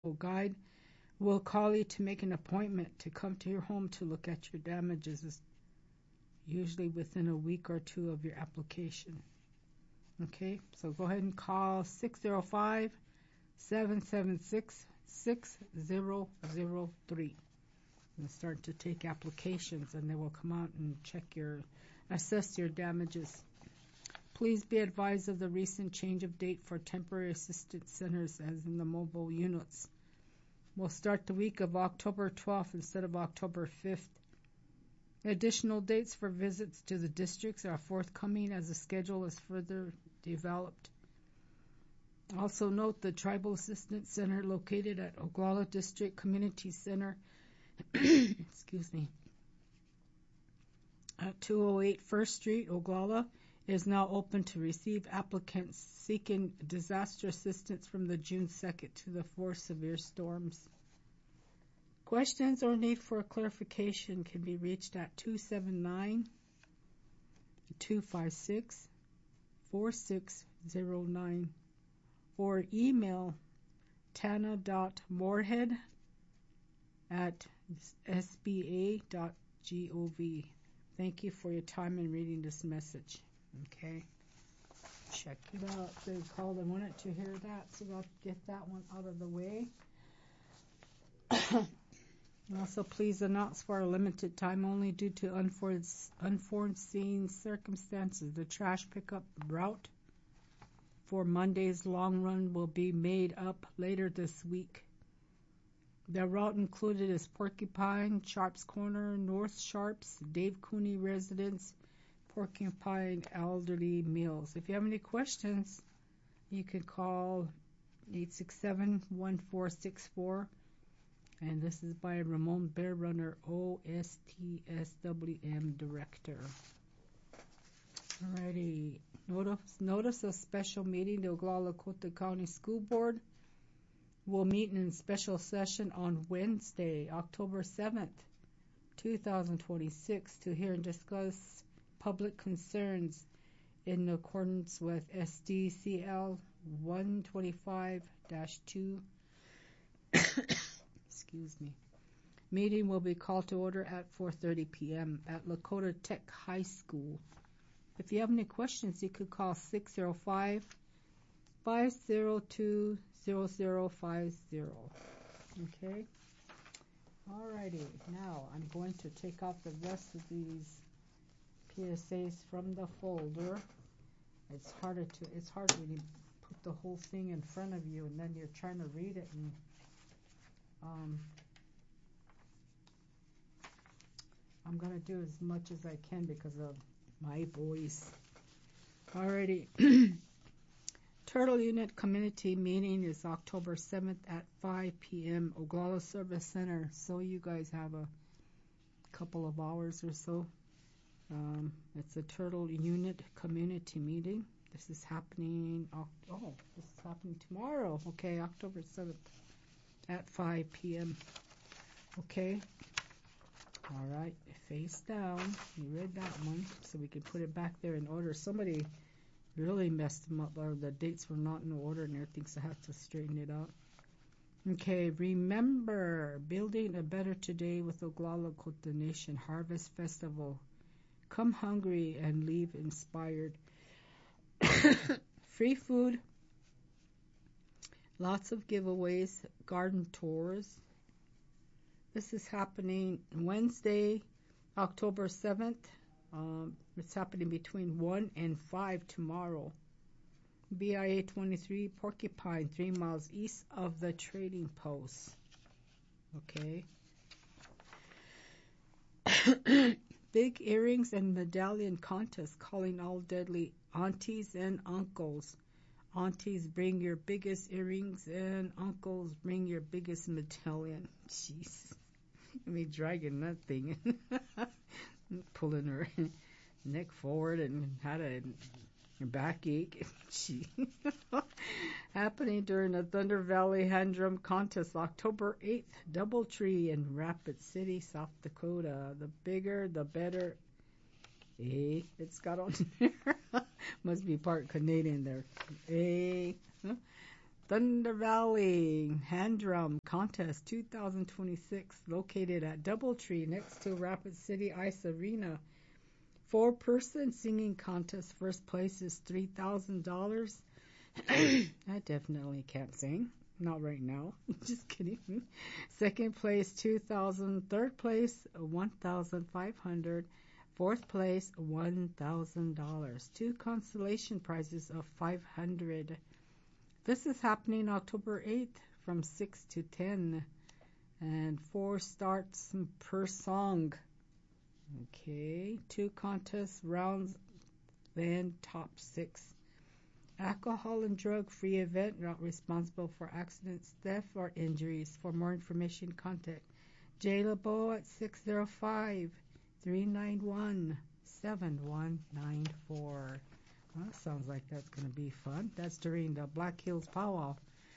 guide will call you to make an appointment to come to your home to look at your damages, usually within a week or two of your application. Okay, so go ahead and call 605-776-6003 and start to take applications, and they will come out and assess your damages. Please be advised of the recent change of date for temporary assistance centers, as in the mobile units. We'll start the week of October 12th instead of October 5th. Additional dates for visits to the districts are forthcoming as the schedule is further developed. Also note the Tribal Assistance Center located at Oglala District Community Center excuse me, at 208 First Street, Oglala, is now open to receive applicants seeking disaster assistance from the June 2nd to the 4 severe storms. Questions or need for clarification can be reached at 279-256-4609 or email tana.moorhead@sba.gov. Thank you for your time in reading this message. Okay, check it out. They called and wanted to hear that, so I'll get that one out of the way. Also, please announce for a limited time only due to unforeseen circumstances. The trash pickup route for Monday's long run will be made up later this week. The route included is Porcupine, Sharps Corner, North Sharps, Dave Cooney Residence, Porcupine Elderly Meals. If you have any questions, you can call 867-1464. And this is by Ramon Bear Runner, OSTSWM Director. Alrighty. Notice a special meeting. The Oglala Lakota County School Board will meet in special session on Wednesday, October 7th, 2026, to hear and discuss public concerns in accordance with SDCL 125-2. Excuse me. Meeting will be called to order at 4:30 p.m. at Lakota Tech High School. If you have any questions, you could call 605-502-0050. Okay? Alrighty. Now I'm going to take out the rest of these PSAs from the folder. It's hard when you put the whole thing in front of you and then you're trying to read it, and I'm going to do as much as I can because of my voice. Alrighty. Turtle Unit Community Meeting is October 7th at 5 p.m. Oglala Service Center. So you guys have a couple of hours or so. It's a Turtle Unit Community Meeting. This is happening tomorrow. Okay, October 7th at 5 p.m. Okay. All right, face down. You read that one, so we can put it back there in order. Somebody really messed them up, or the dates were not in order and everything, so I have to straighten it out. Okay, remember, Building a Better Today with Oglala Lakota Nation Harvest Festival. Come hungry and leave inspired. Free food, lots of giveaways, garden tours. This is happening Wednesday, October 7th. It's happening between 1 and 5 tomorrow. BIA 23, Porcupine, 3 miles east of the trading post. Okay. Big earrings and medallion contest, calling all deadly aunties and uncles. Aunties, bring your biggest earrings, and uncles, bring your biggest medallion. Jeez. Me dragging that thing. Pulling her neck forward and had a backache. Happening during the Thunder Valley Hand Drum Contest, October 8th, Doubletree in Rapid City, South Dakota. The bigger, the better. Hey, it's got on there. Must be part Canadian there. Hey. Thunder Valley Hand Drum Contest 2026, located at Doubletree next to Rapid City Ice Arena. 4-person singing contest. First place is $3,000. I definitely can't sing. Not right now. Just kidding. Second place, $2,000. Third place, $1,500. Fourth place, $1,000. 2 consolation prizes of $500. This is happening October 8th from 6 to 10. And 4 starts per song. Okay. 2 contest rounds, then top 6. Alcohol and drug-free event, not responsible for accidents, theft, or injuries. For more information, contact Jay LeBeau at 605-391-7194. Well, that sounds like that's going to be fun. That's during the Black Hills Powwow.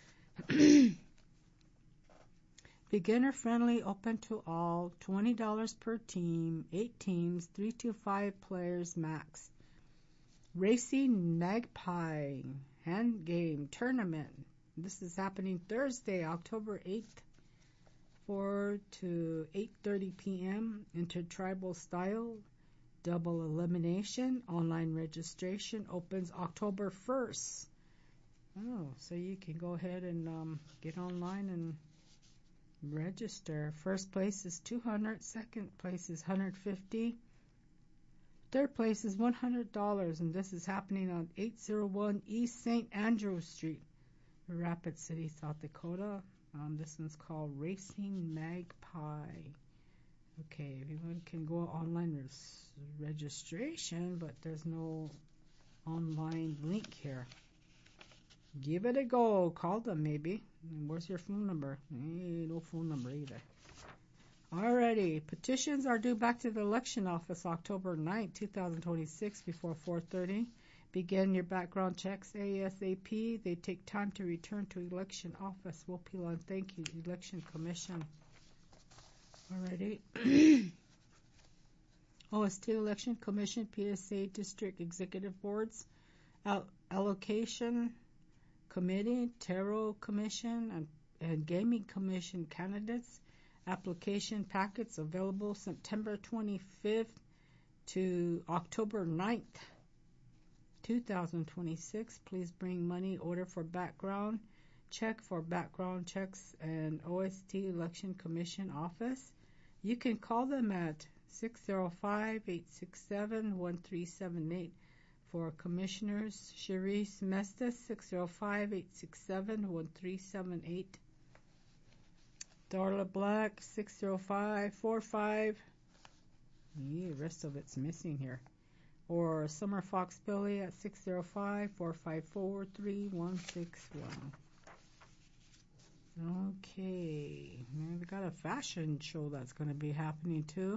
Beginner friendly, open to all, $20 per team, 8 teams, 3 to 5 players max. Racing Magpie Hand Game Tournament. This is happening Thursday, October 8th, 4 to 8:30 p.m. Intertribal style, double elimination. Online registration opens October 1st. Oh, so you can go ahead and get online and register. First place is $200. Second place is $150. Third place is $100, and this is happening on 801 East St. Andrew Street, Rapid City, South Dakota. This one's called Racing Magpie. Okay, everyone can go online registration, but there's no online link here. Give it a go. Call them maybe. Where's your phone number? No phone number either. Alrighty, petitions are due back to the election office October 9th, 2026 before 4:30. Begin your background checks ASAP. They take time to return to election office. Wopila, and thank you, Election Commission. Alrighty. OST Election Commission, PSA District Executive Boards, Allocation Committee, Tarot Commission, and Gaming Commission candidates. Application packets available September 25th to October 9th, 2026. Please bring money order for background check for background checks and OST Election Commission office. You can call them at 605-867-1378 for Commissioners. Cherise Mestas, 605-867-1378. Darla Black, 605-45. The rest of it's missing here. Or Summer Fox Billy at 605-454-3161. Okay. We got a fashion show that's going to be happening too.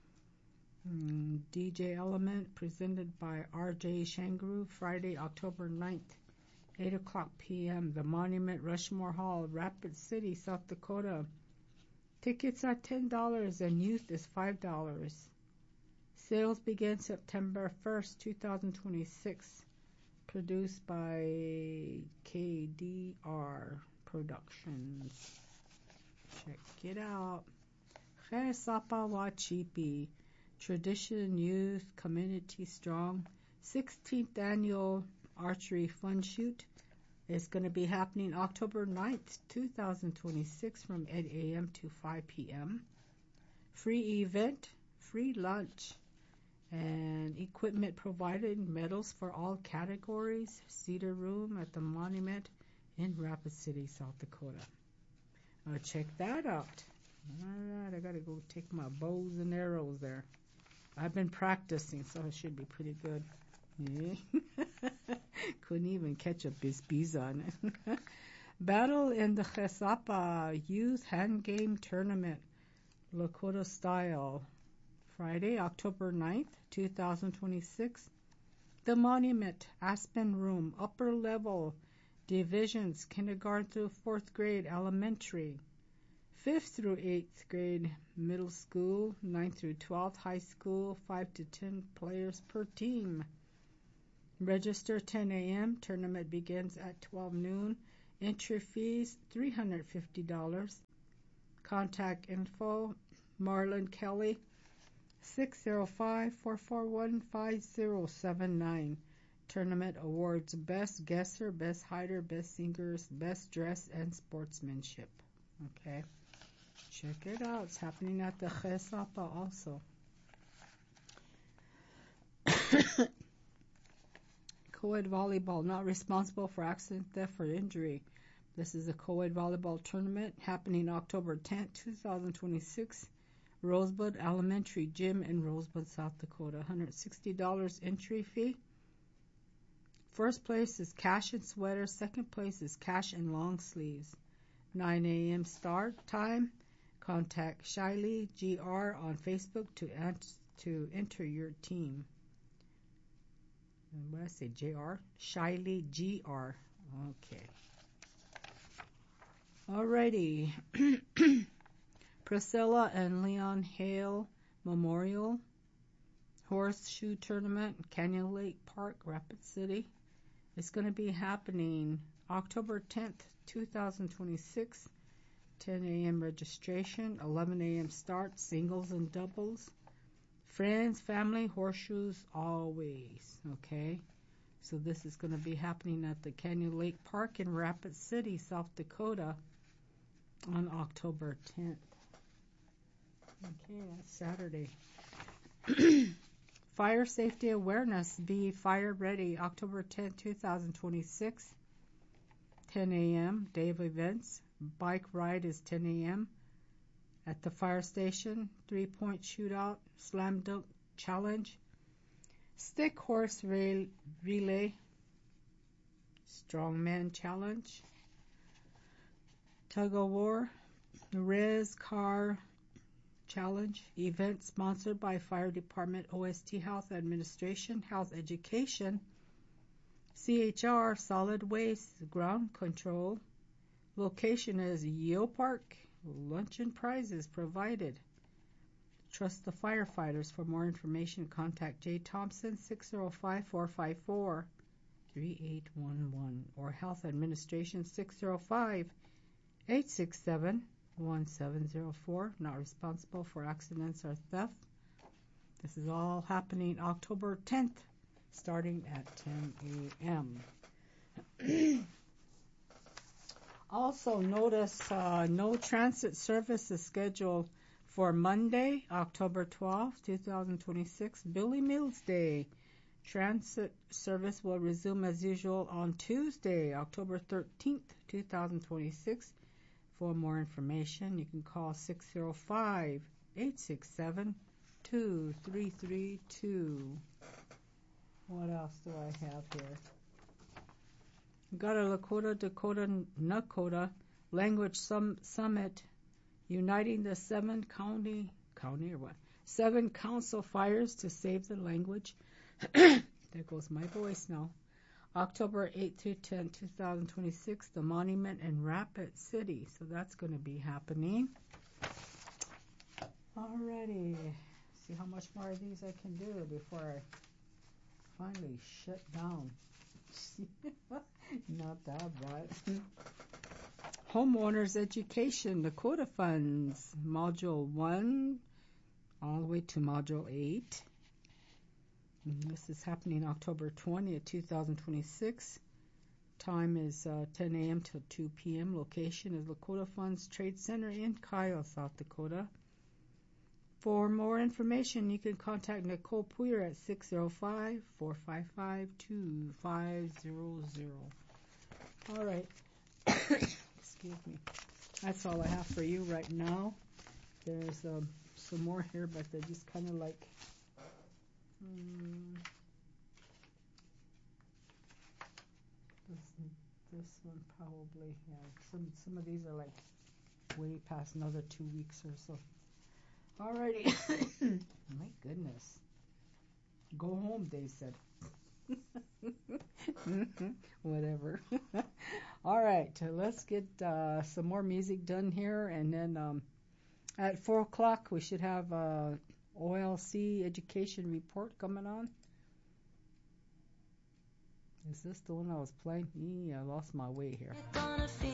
DJ Element presented by RJ Shangru, Friday, October 9th. 8 o'clock p.m. The Monument Rushmore Hall, Rapid City, South Dakota. Tickets are $10 and youth is $5. Sales begin September 1st, 2026. Produced by KDR Productions. Check it out. Chesapa Wachipi. Tradition Youth Community Strong. 16th Annual Archery Fun Shoot is going to be happening October 9th, 2026 from 8 a.m. to 5 p.m. Free event, free lunch, and equipment provided, medals for all categories, Cedar Room at the Monument in Rapid City, South Dakota. Check that out. Alright, I gotta go take my bows and arrows there. I've been practicing, so it should be pretty good. Yeah. Couldn't even catch a bisbiza on it. Battle in the Chesapa Youth Hand Game Tournament, Lakota Style, Friday, October 9th, 2026. The Monument, Aspen Room, Upper Level, Divisions, Kindergarten through 4th grade, Elementary, 5th through 8th grade, Middle School, 9th through 12th, High School, 5 to 10 players per team. Register 10 a.m. Tournament begins at 12 noon. Entry fees $350. Contact info Marlon Kelly 605-441-5079. Tournament awards best guesser, best hider, best singers, best dress, and sportsmanship. Okay, check it out. It's happening at the Chesapa also. Co-ed volleyball, not responsible for accident, theft, or injury. This is a co-ed volleyball tournament happening October 10th, 2026. Rosebud Elementary Gym in Rosebud, South Dakota. $160 entry fee. First place is cash and sweaters. Second place is cash and long sleeves. 9 a.m. start time. Contact Shiley GR on Facebook to enter your team. What did I say? JR? Shiley GR. Okay. Alrighty. Priscilla and Leon Hale Memorial Horseshoe Tournament, Canyon Lake Park, Rapid City. It's going to be happening October 10th, 2026. 10 a.m. registration, 11 a.m. start, singles and doubles. Friends, family, horseshoes, always. Okay? So this is going to be happening at the Canyon Lake Park in Rapid City, South Dakota on October 10th. Okay, that's Saturday. Fire Safety Awareness, be fire ready, October 10, 2026, 10 a.m., day of events. Bike ride is 10 a.m. at the fire station. 3-point shootout, slam dunk challenge, stick horse relay, strongman challenge, tug of war, res car challenge, event sponsored by Fire Department, OST Health Administration, Health Education, CHR, Solid Waste, Ground Control. Location is Yeo Park. Luncheon prizes provided. Trust the firefighters. For more information, contact J. Thompson 605-454-3811 or Health Administration 605-867-1704. Not responsible for accidents or theft. This is all happening October 10th, starting at 10 a.m. Also, notice no transit service is scheduled for Monday, October 12th, 2026, Billy Mills Day. Transit service will resume as usual on Tuesday, October 13th, 2026. For more information, you can call 605-867-2332. What else do I have here? Got a Lakota, Dakota, Nakota Language Summit, uniting the seven council fires to save the language. There goes my voice now. October 8th through 10th, 2026, the Monument in Rapid City. So that's going to be happening. Alrighty. See how much more of these I can do before I finally shut down. Not that bad. Homeowners Education, Dakota Funds, Module 1 all the way to Module 8. This is happening October 20th, 2026. Time is 10 a.m. till 2 p.m. Location is Lakota Funds Trade Center in Kyle, South Dakota. For more information, you can contact Nicole Puyer at 605-455-2500. All right. Excuse me. That's all I have for you right now. There's some more here, but they're just kind of like... This one probably, yeah. Some of these are like way past another 2 weeks or so. Alrighty. My goodness. Go home, they said. Whatever. Alright, let's get some more music done here, and then at 4 o'clock we should have OLC education report coming on. Is this the one I was playing? I lost my way here.